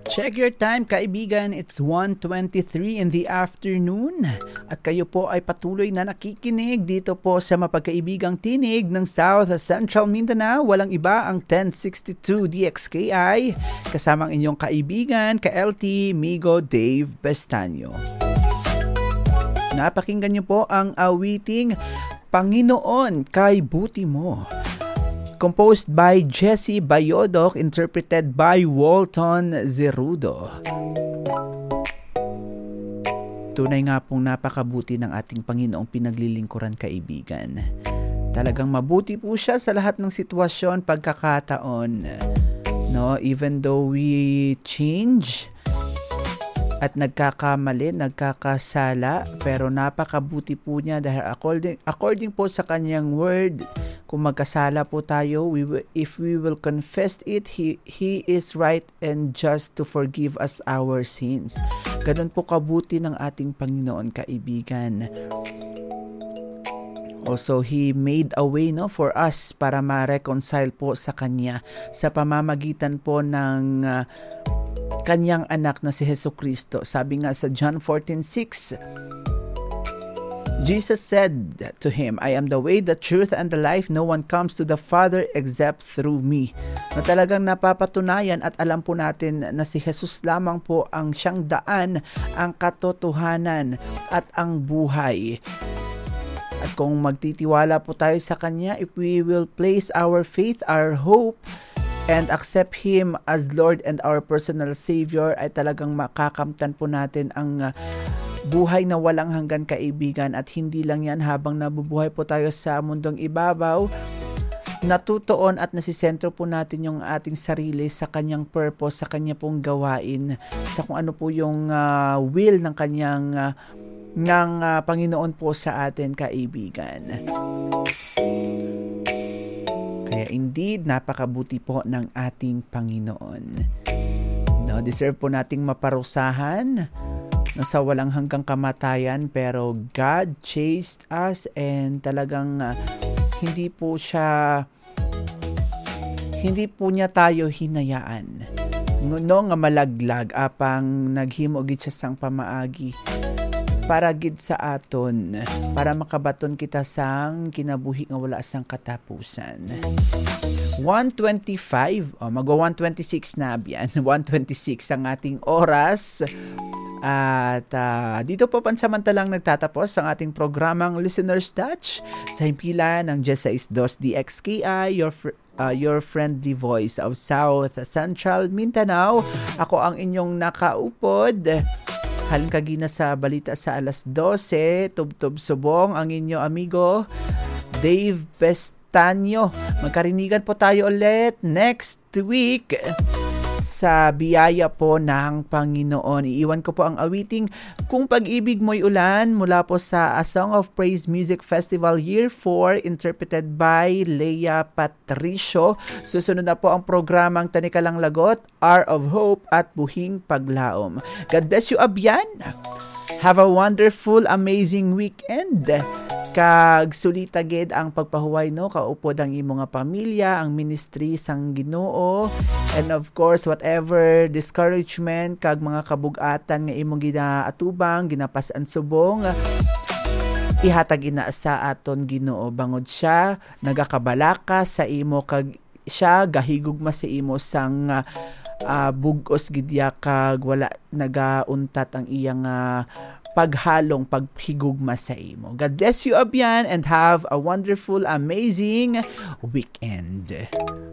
Check your time, kaibigan. It's 1:23 in the afternoon. At kayo po ay patuloy na nakikinig dito po sa mapagkaibigang tinig ng South Central Mindanao. Walang iba ang 1062 DXKI. Kasama ang inyong kaibigan, ka-LT, Migo, Dave Pestaño. Napakinggan niyo po ang awiting Panginoon kay Buti Mo. Composed by Jesse Bayodok, interpreted by Walton Zerudo. Tunay nga pong napakabuti ng ating Panginoong pinaglilingkuran, kaibigan. Talagang mabuti po siya sa lahat ng sitwasyon, pagkakataon. No, even though we change at nagkakamali, nagkakasala, pero napakabuti po niya dahil according po sa kanyang word, kung magkasala po tayo, if we will confess it, He is right and just to forgive us our sins. Ganun po kabuti ng ating Panginoon, kaibigan. Also, He made a way for us para ma-reconcile po sa Kanya sa pamamagitan po ng Kanyang anak na si Jesucristo. Sabi nga sa John 14:6, Jesus said to him, I am the way, the truth, and the life. No one comes to the Father except through me. Na talagang napapatunayan at alam po natin na si Jesus lamang po ang siyang daan, ang katotohanan at ang buhay. At kung magtitiwala po tayo sa Kanya, if we will place our faith, our hope, and accept Him as Lord and our personal Savior, ay talagang makakamtan po natin ang buhay na walang hanggan, kaibigan. At hindi lang yan, habang nabubuhay po tayo sa mundong ibabaw, natutuon at nasisentro po natin yung ating sarili sa Kanyang purpose, sa Kanya pong gawain, sa kung ano po yung will ng Kanyang ng Panginoon po sa atin, kaibigan. Kaya indeed, napakabuti po ng ating Panginoon. No, deserve po nating maparusahan sa walang hanggang kamatayan, pero God chased us and talagang hindi po niya tayo hinayaan. No nga malaglag apang naghimo gid siya sang pamaagi para gid sa aton, para makabaton kita sang kinabuhi nga wala sang katapusan. 1:25, magwa 1:26 na biyan. 1:26 ang ating oras. At dito po pansamantalang nagtatapos ang ating programang Listener's Touch sa himpilan ng 16.2 DXKI, your friendly voice of South Central Mindanao. Ako ang inyong nakaupod. Halin kagina sa balita sa alas 12, tubtob subong ang inyo amigo Dave Pestaño. Magkarinigan po tayo ulit next week sa biyaya po ng Panginoon. Iiwan ko po ang awiting Kung Pag-ibig Mo'y Ulan mula po sa A Song of Praise Music Festival Year 4, interpreted by Leia Patricio. Susunod na po ang programang Tanikalang Lagot, Hour of Hope at Buhing Paglaom. God bless you, abyan! Have a wonderful, amazing weekend! Kag sulitagid ang pagpahuway kaupod ang imong nga pamilya, ang ministry sang Ginoo, and of course whatever discouragement kag mga kabug-atan nga imong ginaatubang, ginapas-an subong, ihatag ina sa aton Ginoo. Bangod siya nagakabalaka sa imo kag siya gahigugma sa imo sang bugos gidya kag wala nagauntat ang iyang paghalong paghigugma sa imo. God bless you, abyan, and have a wonderful, amazing weekend.